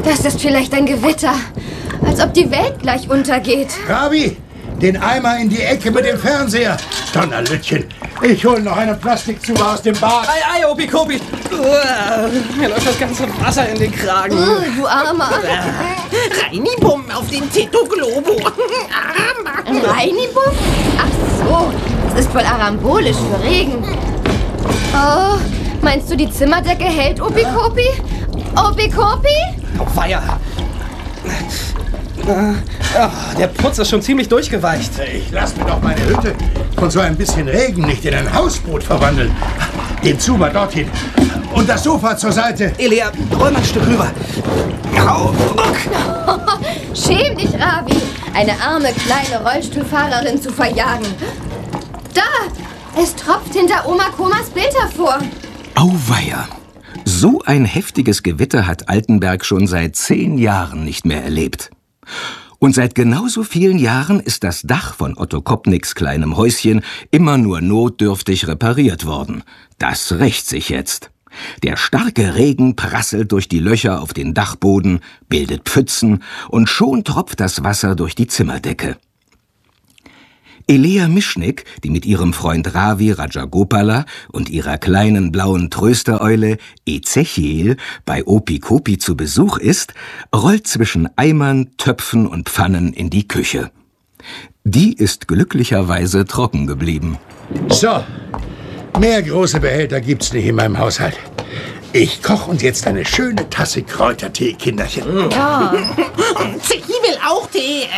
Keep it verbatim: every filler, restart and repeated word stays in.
Das ist vielleicht ein Gewitter. Als ob die Welt gleich untergeht. Ravi, den Eimer in die Ecke mit dem Fernseher. Donnerlütchen, ich hole noch einen Plastikzuber aus dem Bad. Ei, ei, Opi-Kopi. Uh, mir läuft das ganze Wasser in den Kragen. Uh, du Armer. Reinibum auf den Tito Globo. Reinibum? Ach so, das ist wohl arambolisch für Regen. Oh, meinst du, die Zimmerdecke hält, Opi-Kopi? Opi-Kopi? Oh, weia. Uh, oh, der Putz ist schon ziemlich durchgeweicht. Ich lass mir doch meine Hütte von so ein bisschen Regen nicht in ein Hausboot verwandeln. Den Zuber dorthin und das Sofa zur Seite. Elia, roll mal ein Stück rüber. Au, ruck. Schäm dich, Ravi, eine arme kleine Rollstuhlfahrerin zu verjagen. Da, es tropft hinter Oma Komas Bild hervor. Auweia. So ein heftiges Gewitter hat Altenberg schon seit zehn Jahren nicht mehr erlebt. Und seit genauso vielen Jahren ist das Dach von Otto Kopnicks kleinem Häuschen immer nur notdürftig repariert worden. Das rächt sich jetzt. Der starke Regen prasselt durch die Löcher auf den Dachboden, bildet Pfützen und schon tropft das Wasser durch die Zimmerdecke. Elea Mischnik, die mit ihrem Freund Ravi Rajagopala und ihrer kleinen blauen Tröstereule Ezechiel bei Opi-Kopi zu Besuch ist, rollt zwischen Eimern, Töpfen und Pfannen in die Küche. Die ist glücklicherweise trocken geblieben. So, mehr große Behälter gibt's nicht in meinem Haushalt. Ich koche uns jetzt eine schöne Tasse Kräutertee, Kinderchen. Ja. Zechi will auch Tee.